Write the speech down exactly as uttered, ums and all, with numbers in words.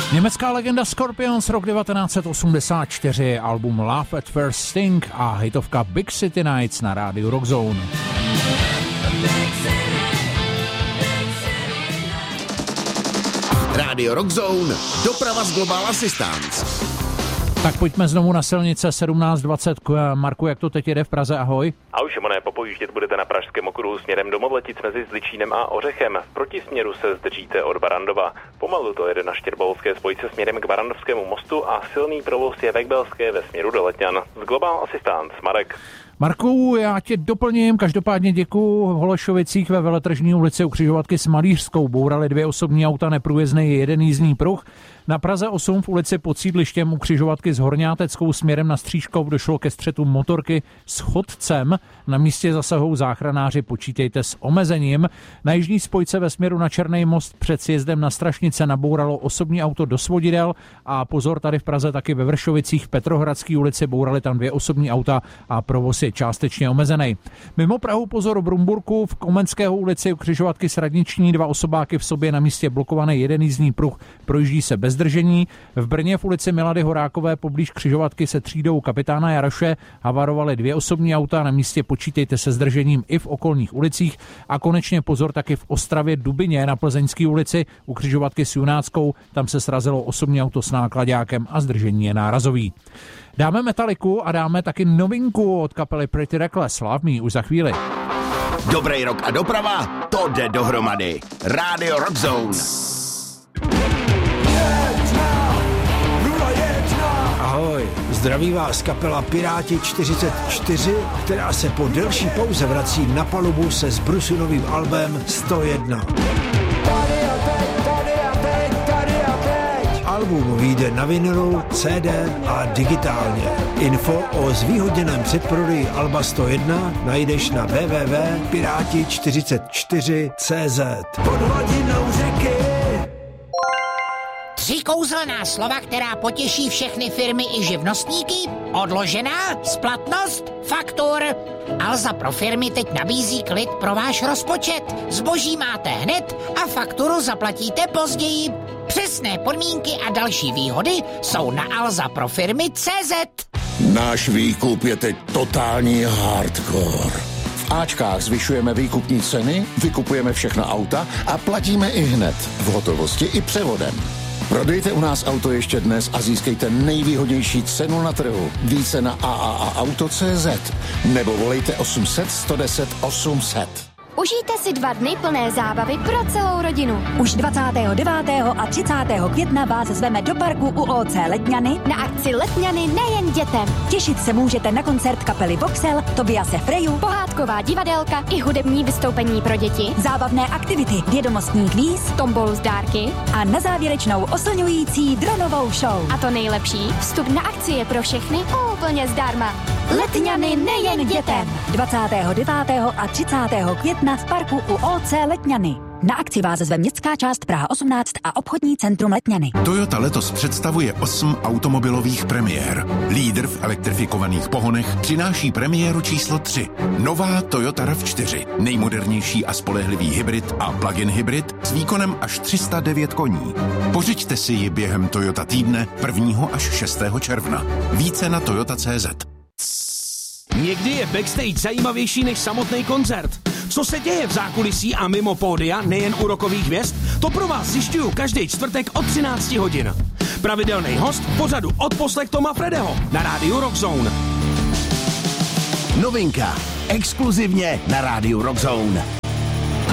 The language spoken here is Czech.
Německá legenda Scorpions, rok devatenáct set osmdesát čtyři, album Love at First Sting a hitovka Big City Nights na rádiu Rock Zone. Rádio Rock Zone, doprava z Global Assistance. Tak pojďme znovu na silnice sedmnáct dvacet. Marku, jak to teď jede v Praze? Ahoj. Ahoj Šimone, popojíždět budete na pražském okruhu směrem do Movletic mezi Zličínem a Ořechem. V protisměru se zdržíte od Barandova. Pomalu to jede na Štěrbolovské spojce směrem k Barandovskému mostu a silný provoz je ve Kbelské ve směru do Letňan. Z Global Assistance, Marek. Marku, já tě doplním, každopádně děkuju. V Holešovicích ve Veletržní ulici u křižovatky s Malířskou bourali dvě osobní auta, neprůjezdný jeden jízdní pruh. Na Praze osm v ulici pod sídlištěm u křižovatky s Horňáteckou směrem na Stříškov došlo ke střetu motorky s chodcem. Na místě zasahují záchranáři, počítejte s omezením. Na jižní spojce ve směru na Černý most před sjezdem na Strašnice nabouralo osobní auto do svodidel a pozor, tady v Praze taky ve Vršovicích v Petrohradské ulici bourali tam dvě osobní auta a provoz je částečně omezený. Mimo Prahu pozor v Brumburku v Komenského ulici u křižovatky s Radniční dva osobáky v sobě, na místě blokovaný jeden jízdní pruh, projíždí se bez zdržení. V Brně v ulici Milady Horákové poblíž křižovatky se třídou kapitána Jaroše havarovaly dvě osobní auta, na místě počítejte se zdržením i v okolních ulicích a konečně pozor taky v Ostravě Dubině na Plzeňské ulici u křižovatky s Junáckou, tam se srazilo osobní auto s nákladákem a zdržení je nárazový. Dáme Metaliku a dáme taky novinku od kapely Pretty Reckless, Love Me, už za chvíli. Dobrý rok a doprava, to jde dohromady. Rádio Rock Zone. Ahoj, zdraví vás kapela Piráti čtyřicet čtyři, která se po delší pauze vrací na palubu se zbrusunovým albem sto jedna. Album vyjde na vinylu, C D a digitálně. Info o zvýhodněném předprodeji alba sto jedna najdeš na w w w tečka piráti čtyřicet čtyři tečka cé zet. Pod hladinou řeky. Tři kouzelná slova, která potěší všechny firmy i živnostníky. Odložená, splatnost, faktur. Alza pro firmy teď nabízí klid pro váš rozpočet. Zboží máte hned a fakturu zaplatíte později. Přesné podmínky a další výhody jsou na alza pro firmy tečka cé zet. Náš výkup je teď totální hardcore. V Ačkách zvyšujeme výkupní ceny, vykupujeme všechna auta a platíme i hned, v hotovosti i převodem. Prodejte u nás auto ještě dnes a získejte nejvýhodnější cenu na trhu. Více na a a a auto tečka cé zet nebo volejte osm set sto deset osm set. Užijte si dva dny plné zábavy pro celou rodinu. Už dvacátého devátého a třicátého května vás zveme do parku u O C Letňany na akci Letňany nejen dětem. Těšit se můžete na koncert kapely Voxel, Tobiase Freju, pohádková divadelka i hudební vystoupení pro děti, zábavné aktivity, vědomostní kvíz, tombolu z dárky a na závěrečnou oslňující dronovou show. A to nejlepší, vstup na akci je pro všechny úplně zdarma. Letňany nejen dětem. dvacátého devátého a třicátého května v parku u O C Letňany. Na akci vás zve městská část Praha osmnáct a obchodní centrum Letňany. Toyota letos představuje osm automobilových premiér. Lídr v elektrifikovaných pohonech přináší premiéru číslo tři. Nová Toyota RAV čtyři. Nejmodernější a spolehlivý hybrid a plug-in hybrid s výkonem až tři sta devět koní. Pořiďte si ji během Toyota týdne prvního až šestého června. Více na toyota tečka cé zet. Někdy je backstage zajímavější než samotný koncert. Co se děje v zákulisí a mimo pódia, nejen u rockových hvězd, to pro vás zjišťuju každý čtvrtek od třinácti hodin. Pravidelný host v pořadu Odposlech Toma Fredeho na rádiu Rock Zone. Novinka. Exkluzivně na rádiu Rock Zone.